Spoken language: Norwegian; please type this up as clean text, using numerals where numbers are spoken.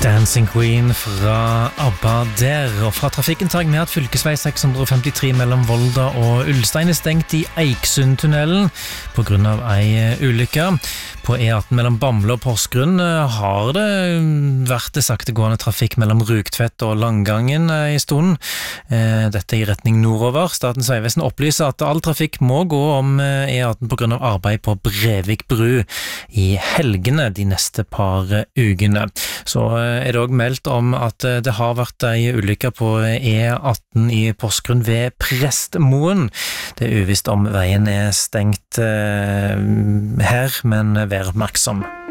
Dancing Queen fra ABBA der, og fra trafikken tar jeg med at fylkesvei 653 mellom Volda og Ulstein er stengt i Eiksundtunnelen på grunn av ei ulykke. På E18 mellom Bamble og Porsgrunn har det vært det saktegående trafikk mellom Rugtvedt og Langangen i stunden. Dette i retning nordover. Statens vegvesen opplyser at all trafikk må gå om E18 på grunn av arbeid på Brevik bru i helgene de neste par ukene. Så er det også meldt om at det har vært en ulykke på E18 i Porsgrunn ved Prestmoen. Det er uvisst om veien er stengt her, men vær oppmerksom.